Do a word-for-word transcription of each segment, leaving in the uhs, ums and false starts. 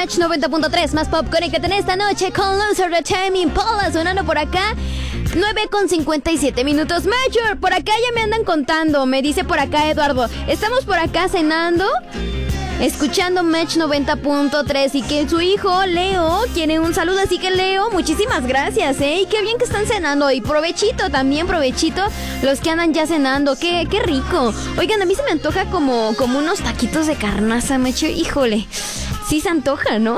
Match noventa punto tres, más pop, conéctate en esta noche con Loser de Time Impala, sonando por acá. nueve con cincuenta y siete minutos. Major, por acá ya me andan contando. Me dice por acá Eduardo, estamos por acá cenando, escuchando Match noventa punto tres, y que su hijo Leo quiere un saludo. Así que Leo, muchísimas gracias, ¿eh? Y qué bien que están cenando. Y provechito también, provechito los que andan ya cenando. Qué, qué rico. Oigan, a mí se me antoja como, como unos taquitos de carnaza, Macho. Híjole, sí se antoja, ¿no?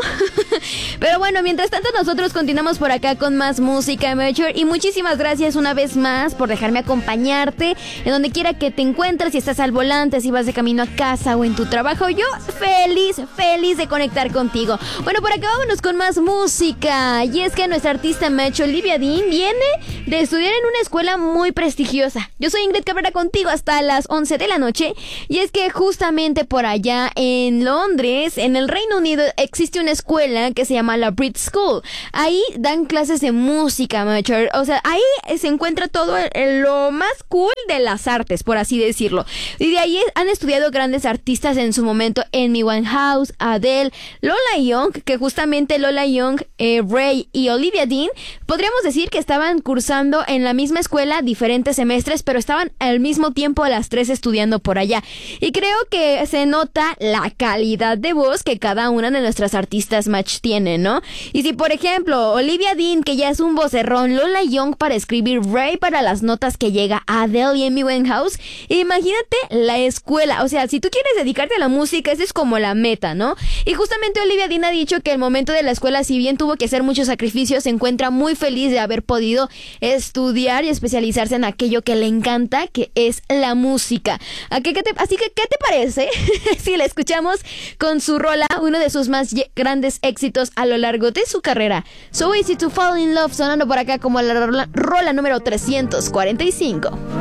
Pero bueno, mientras tanto nosotros continuamos por acá con más música, Major. Y muchísimas gracias una vez más por dejarme acompañarte en donde quiera que te encuentres. Si estás al volante, si vas de camino a casa o en tu trabajo, yo feliz, feliz de conectar contigo. Bueno, por acá vámonos con más música. Y es que nuestra artista Macho, Olivia Dean, viene de estudiar en una escuela muy prestigiosa. Yo soy Ingrid Cabrera contigo hasta las once de la noche. Y es que justamente por allá en Londres, en el Reino Unido, existe una escuela que se llama la Brit School. Ahí dan clases de música, Macho. O sea, ahí se encuentra todo el, lo más cool de las artes, por así decirlo. Y de ahí han estudiado grandes artistas en su momento: Amy Winehouse, Adele, Lola Young, que justamente Lola Young, eh, Ray y Olivia Dean, podríamos decir que estaban cursando en la misma escuela diferentes semestres, pero estaban al mismo tiempo las tres estudiando por allá. Y creo que se nota la calidad de voz que cada una de nuestras artistas Match tiene, ¿no? Y si por ejemplo Olivia Dean, que ya es un vocerrón, Lola Young para escribir, Ray para las notas que llega, Adele y Amy Winehouse, imagínate la escuela. O sea, si tú quieres dedicarte a la música, esa es como la meta, ¿no? Y justamente Olivia Dean ha dicho que el momento de la escuela, si bien tuvo que hacer muchos sacrificios, se encuentra muy feliz de haber podido estudiar y especializarse en aquello que le encanta, que es la música. ¿A qué, qué te, así que, ¿qué te parece si la escuchamos con su rola, uno de sus más grandes éxitos a lo largo de su carrera? So Easy to Fall in Love, sonando por acá como la rola, rola número trescientos cuarenta y cinco.